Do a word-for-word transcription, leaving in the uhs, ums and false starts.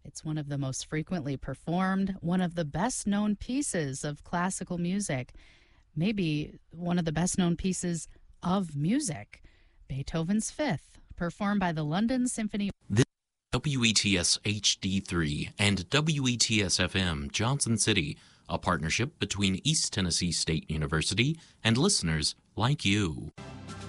It's one of the most frequently performed, one of the best-known pieces of classical music, maybe one of the best-known pieces of music, Beethoven's Fifth, performed by the London Symphony. This is W E T S H D three and W E T S F M Johnson City, a partnership between East Tennessee State University and listeners like you.